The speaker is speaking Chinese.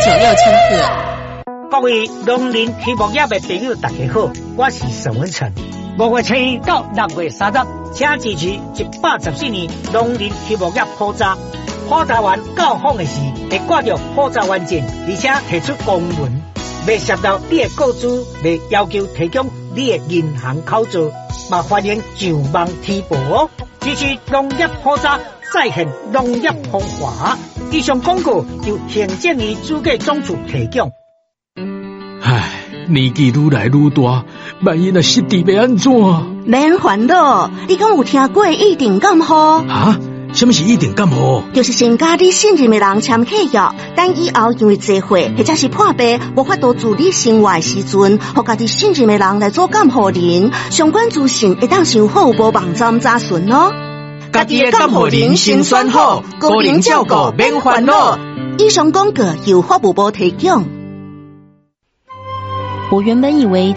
96千赫。 各位农林畜牧业的朋友，大家好，我是沈文成。5月7日到6月30日，请支持114年农林畜牧业普查。普查员到访的时，会挂着普查员证，而且提出公文，未涉到你的个资，未要求提供你的银行口座，嘛欢迎上网提报哦。支持农业普查，再现农业风华。以上广告由行政院主计总处提供。 唉，年纪愈来愈大，万一若失智要安怎？ 免烦恼，你敢有听过一定感冒？ 啊？什么是一定感冒？ 就是先甲你信任的人签契约，等以后因为坐会或者是破病无法度自理生活的时阵，互家己信任的人来做监护人，相关资讯会当上好无网站查询哦。 家己的监护人先选好，个人照顾免烦恼。 以上广告由法务部提供。 我原本以为